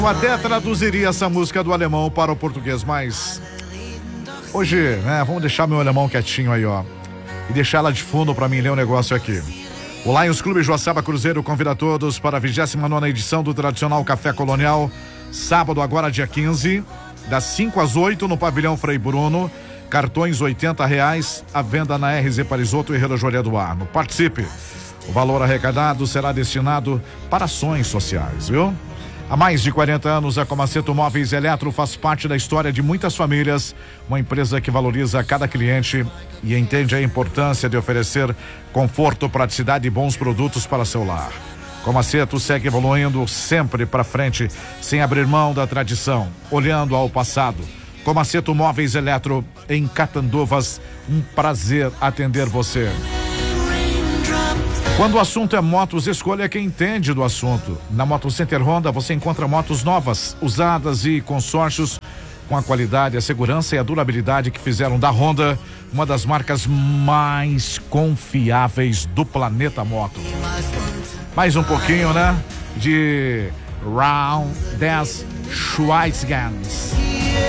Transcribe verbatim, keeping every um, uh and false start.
Eu até traduziria essa música do alemão para o português, mas hoje, né, vamos deixar meu alemão quietinho aí, ó, e deixar ela de fundo para mim ler um negócio aqui. O Lions Clube Joaçaba Cruzeiro convida todos para a vigésima nona edição do tradicional Café Colonial, sábado agora dia quinze, das cinco às oito no pavilhão Frei Bruno, cartões oitenta reais, à venda na R Z Parisoto e Relojoaria Eduardo. Participe, o valor arrecadado será destinado para ações sociais, viu? Há mais de quarenta anos, a Comaceto Móveis Eletro faz parte da história de muitas famílias, uma empresa que valoriza cada cliente e entende a importância de oferecer conforto, praticidade e bons produtos para seu lar. Comaceto segue evoluindo sempre para frente, sem abrir mão da tradição, olhando ao passado. Comaceto Móveis Eletro, em Catanduvas, um prazer atender você. Quando o assunto é motos, escolha quem entende do assunto. Na Moto Center Honda você encontra motos novas, usadas e consórcios com a qualidade, a segurança e a durabilidade que fizeram da Honda uma das marcas mais confiáveis do planeta moto. Mais um pouquinho, né? De Round dez Schweizgens.